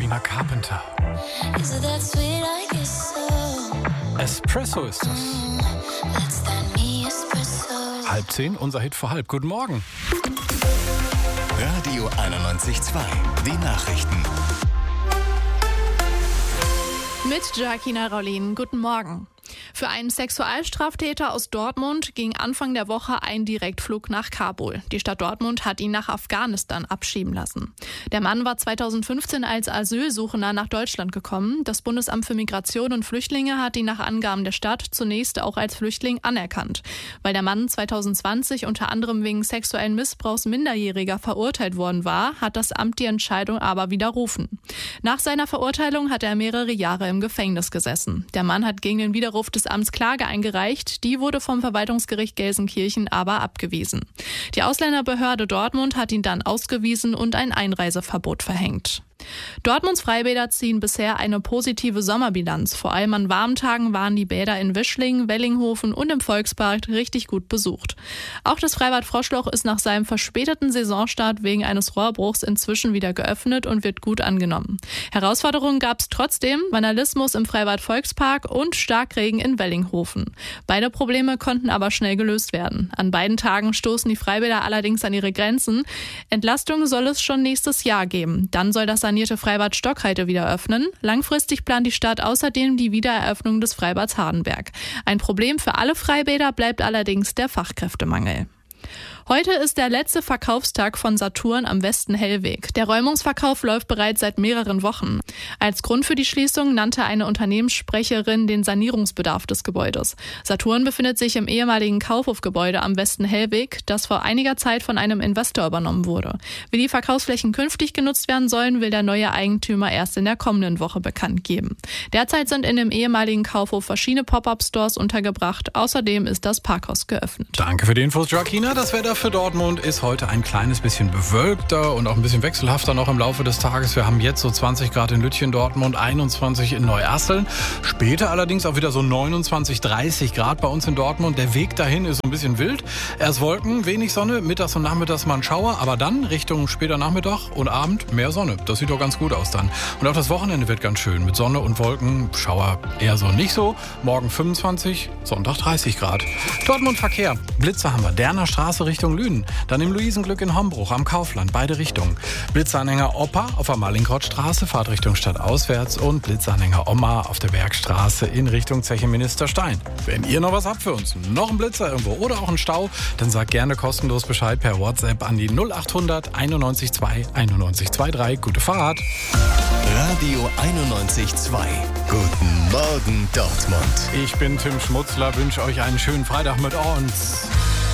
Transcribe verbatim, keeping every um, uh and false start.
Sabrina Carpenter. Espresso ist das. Halb zehn, unser Hit vor halb. Guten Morgen. Radio einundneunzig Komma zwei, die Nachrichten. Mit Jacquina Raulin, guten Morgen. Für einen Sexualstraftäter aus Dortmund ging Anfang der Woche ein Direktflug nach Kabul. Die Stadt Dortmund hat ihn nach Afghanistan abschieben lassen. Der Mann war zweitausendfünfzehn als Asylsuchender nach Deutschland gekommen. Das Bundesamt für Migration und Flüchtlinge hat ihn nach Angaben der Stadt zunächst auch als Flüchtling anerkannt. Weil der Mann zweitausendzwanzig unter anderem wegen sexuellen Missbrauchs Minderjähriger verurteilt worden war, hat das Amt die Entscheidung aber widerrufen. Nach seiner Verurteilung hat er mehrere Jahre im Gefängnis gesessen. Der Mann hat gegen den Widerruf des Amts Klage eingereicht, die wurde vom Verwaltungsgericht Gelsenkirchen aber abgewiesen. Die Ausländerbehörde Dortmund hat ihn dann ausgewiesen und ein Einreiseverbot verhängt. Dortmunds Freibäder ziehen bisher eine positive Sommerbilanz. Vor allem an warmen Tagen waren die Bäder in Wischlingen, Wellinghofen und im Volkspark richtig gut besucht. Auch das Freibad Froschloch ist nach seinem verspäteten Saisonstart wegen eines Rohrbruchs inzwischen wieder geöffnet und wird gut angenommen. Herausforderungen gab es trotzdem: Vandalismus im Freibad Volkspark und Starkregen in Wellinghofen. Beide Probleme konnten aber schnell gelöst werden. An beiden Tagen stoßen die Freibäder allerdings an ihre Grenzen. Entlastung soll es schon nächstes Jahr geben. Dann soll das sanierte Freibad Stockheide wieder öffnen. Langfristig plant die Stadt außerdem die Wiedereröffnung des Freibads Hardenberg. Ein Problem für alle Freibäder bleibt allerdings der Fachkräftemangel. Heute ist der letzte Verkaufstag von Saturn am Westen-Hellweg. Der Räumungsverkauf läuft bereits seit mehreren Wochen. Als Grund für die Schließung nannte eine Unternehmenssprecherin den Sanierungsbedarf des Gebäudes. Saturn befindet sich im ehemaligen Kaufhofgebäude am Westen-Hellweg, das vor einiger Zeit von einem Investor übernommen wurde. Wie die Verkaufsflächen künftig genutzt werden sollen, will der neue Eigentümer erst in der kommenden Woche bekannt geben. Derzeit sind in dem ehemaligen Kaufhof verschiedene Pop-up-Stores untergebracht. Außerdem ist das Parkhaus geöffnet. Danke für die Infos, Joaquina. Das Wetter für Dortmund ist heute ein kleines bisschen bewölkter und auch ein bisschen wechselhafter noch im Laufe des Tages. Wir haben jetzt so zwanzig Grad in Lütchen, Dortmund, einundzwanzig in Neuasseln. Später allerdings auch wieder so neunundzwanzig, dreißig Grad bei uns in Dortmund. Der Weg dahin ist ein bisschen wild. Erst Wolken, wenig Sonne, mittags und nachmittags mal ein Schauer, aber dann Richtung später Nachmittag und Abend mehr Sonne. Das sieht doch ganz gut aus dann. Und auch das Wochenende wird ganz schön mit Sonne und Wolken. Schauer eher so nicht so. Morgen fünfundzwanzig, Sonntag dreißig Grad. Dortmund Verkehr. Blitzer haben wir. Derner Straße Richtung Lünen. Dann im Luisenglück in Hombruch am Kaufland, beide Richtungen. Blitzanhänger Opa auf der Mallinckrodtstraße, Fahrt Richtung Stadt auswärts, und Blitzanhänger Oma auf der Bergstraße in Richtung Zeche Ministerstein. Wenn ihr noch was habt für uns, noch ein Blitzer irgendwo oder auch einen Stau, dann sagt gerne kostenlos Bescheid per WhatsApp an die null achthundert einundneunzig zwei einundneunzig drei. Gute Fahrt. Radio einundneunzig Komma zwei. Guten Morgen Dortmund. Ich bin Tim Schmutzler, wünsche euch einen schönen Freitag mit uns.